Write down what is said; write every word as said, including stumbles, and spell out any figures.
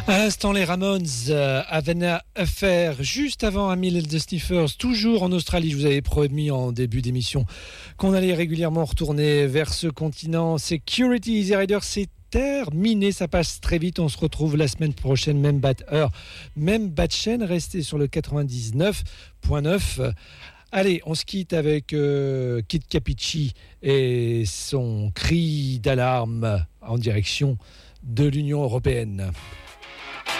À l'instant, les Ramones, euh, Havana Affair, juste avant un mille de Sniffers, toujours en Australie. Je vous avais promis en début d'émission qu'on allait régulièrement retourner vers ce continent. Security Easy Rider, c'est terminé, ça passe très vite. On se retrouve la semaine prochaine, même bat heure, même bat chaîne. Restez sur le quatre-vingt-dix-neuf virgule neuf. Allez, on se quitte avec euh, Kid Capici et son cri d'alarme en direction de l'Union européenne.